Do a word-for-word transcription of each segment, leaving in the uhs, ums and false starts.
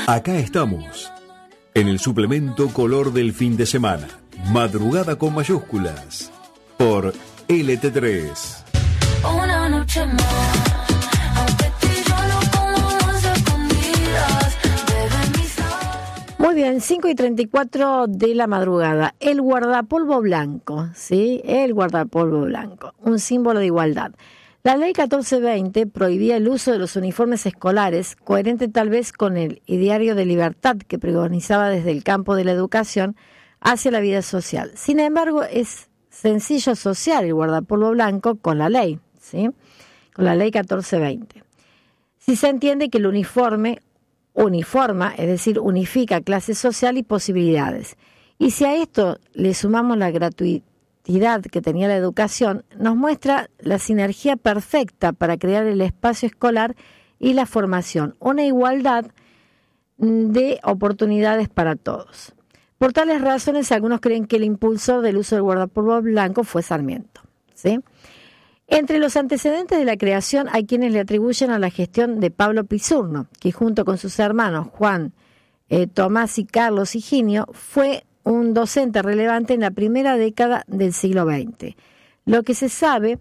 Acá estamos, en el suplemento Color del fin de semana. Madrugada con mayúsculas, por L T tres. Una noche más. Muy bien, cinco y treinta y cuatro de la madrugada. El guardapolvo blanco, ¿sí? El guardapolvo blanco, un símbolo de igualdad. La ley catorce veinte prohibía el uso de los uniformes escolares, coherente tal vez con el ideario de libertad que pregonizaba desde el campo de la educación hacia la vida social. Sin embargo, es sencillo asociar el guardapolvo blanco con la ley, ¿sí? Con la ley catorce veinte. Si se entiende que el uniforme uniforma, es decir, unifica clase social y posibilidades. Y si a esto le sumamos la gratuidad que tenía la educación, nos muestra la sinergia perfecta para crear el espacio escolar y la formación, una igualdad de oportunidades para todos. Por tales razones, algunos creen que el impulsor del uso del guardapolvo blanco fue Sarmiento, ¿sí? Entre los antecedentes de la creación hay quienes le atribuyen a la gestión de Pablo Pizzurno, que junto con sus hermanos Juan, eh, Tomás y Carlos Higinio fue un docente relevante en la primera década del siglo veinte. Lo que se sabe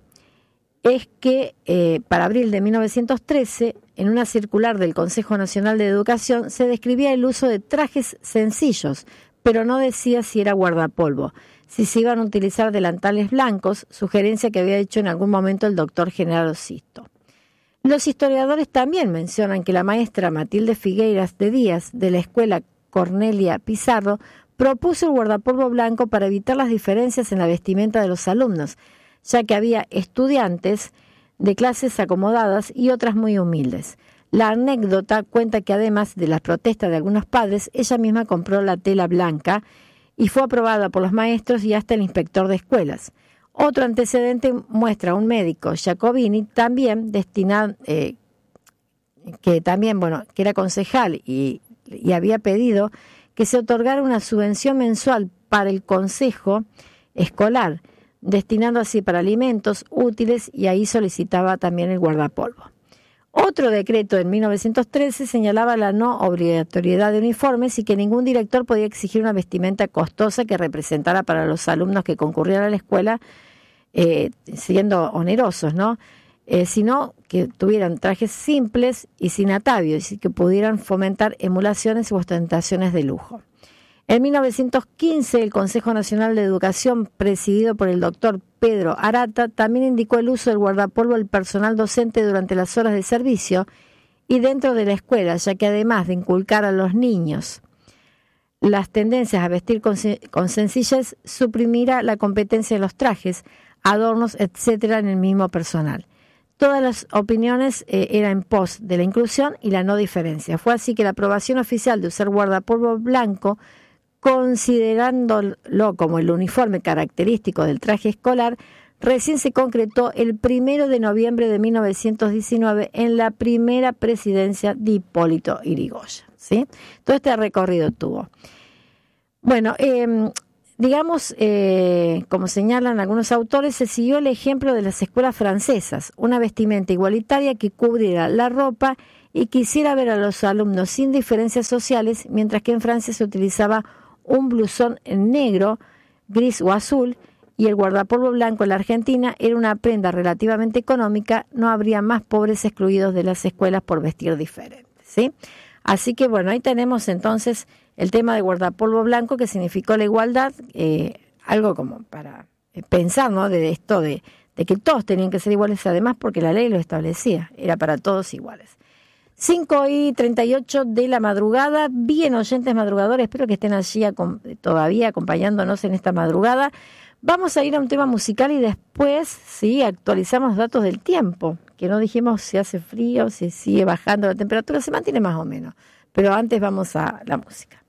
es que eh, para abril de mil novecientos trece, en una circular del Consejo Nacional de Educación, se describía el uso de trajes sencillos, pero no decía si era guardapolvo, si se iban a utilizar delantales blancos, sugerencia que había hecho en algún momento el doctor Genaro Sisto. Los historiadores también mencionan que la maestra Matilde Figueiras de Díaz, de la escuela Cornelia Pizarro, propuso el guardapolvo blanco para evitar las diferencias en la vestimenta de los alumnos, ya que había estudiantes de clases acomodadas y otras muy humildes. La anécdota cuenta que además de las protestas de algunos padres, ella misma compró la tela blanca y fue aprobada por los maestros y hasta el inspector de escuelas. Otro antecedente muestra a un médico, Jacobini, también destinado, eh, que también, bueno, que era concejal y, y había pedido que se otorgara una subvención mensual para el consejo escolar, destinando así para alimentos útiles, y ahí solicitaba también el guardapolvo. Otro decreto en mil novecientos trece señalaba la no obligatoriedad de uniformes y que ningún director podía exigir una vestimenta costosa que representara para los alumnos que concurrían a la escuela, eh, siendo onerosos, ¿no? Eh, sino que tuvieran trajes simples y sin atavios y que pudieran fomentar emulaciones y ostentaciones de lujo. En mil novecientos quince, el Consejo Nacional de Educación, presidido por el doctor Pedro Arata, también indicó el uso del guardapolvo al personal docente durante las horas de servicio y dentro de la escuela, ya que además de inculcar a los niños las tendencias a vestir con, con sencillez, suprimirá la competencia de los trajes, adornos, etcétera, en el mismo personal. Todas las opiniones eh, eran en pos de la inclusión y la no diferencia. Fue así que la aprobación oficial de usar guardapolvo blanco, considerándolo como el uniforme característico del traje escolar, recién se concretó el primero de noviembre de mil novecientos diecinueve en la primera presidencia de Hipólito Yrigoyen, ¿sí? Todo este recorrido tuvo. Bueno, eh, digamos, eh, como señalan algunos autores, se siguió el ejemplo de las escuelas francesas, una vestimenta igualitaria que cubriera la ropa y quisiera ver a los alumnos sin diferencias sociales, mientras que en Francia se utilizaba un blusón en negro, gris o azul, y el guardapolvo blanco en la Argentina era una prenda relativamente económica, no habría más pobres excluidos de las escuelas por vestir diferente, ¿sí? Así que bueno, ahí tenemos entonces el tema de guardapolvo blanco, que significó la igualdad, eh, algo como para pensar, ¿no?, de esto de, de que todos tenían que ser iguales, además porque la ley lo establecía, era para todos iguales. cinco y treinta y ocho de la madrugada, bien oyentes madrugadores, espero que estén allí todavía acompañándonos en esta madrugada. Vamos a ir a un tema musical y después, sí, actualizamos datos del tiempo, que no dijimos si hace frío, si sigue bajando la temperatura, se mantiene más o menos. Pero antes vamos a la música.